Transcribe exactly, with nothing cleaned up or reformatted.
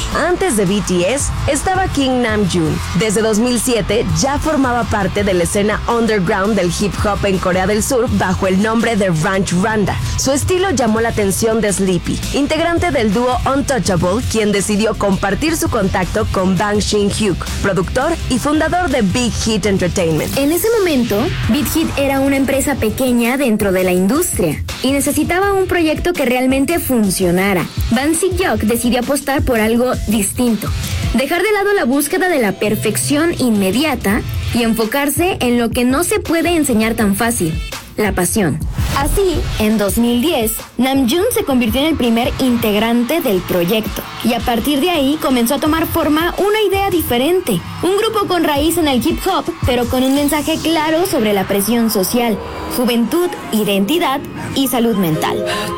Antes de B T S estaba King Namjoon. Desde dos mil siete ya formaba parte de la escena underground del hip hop en Corea del Sur bajo el nombre de Ranch Randa. Su estilo llamó la atención de Sleepy, integrante del dúo Untouchable, quien decidió compartir su contacto con Bang Shin-hyuk, productor y fundador de Big Hit Entertainment. En ese momento, Big Hit era una empresa pequeña dentro de la industria y necesitaba un proyecto que realmente funcionara. Bang Shin-hyuk decidió apostar por algo distinto, dejar de lado la búsqueda de la perfección inmediata y enfocarse en lo que no se puede enseñar tan fácil: la pasión. Así, en dos mil diez, Namjoon se convirtió en el primer integrante del proyecto y a partir de ahí comenzó a tomar forma una idea diferente, un grupo con raíz en el hip hop, pero con un mensaje claro sobre la presión social, juventud, identidad y salud mental.